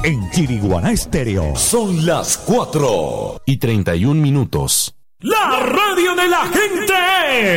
en Chiriguaná Estéreo. Son las 4:31. La radio de la gente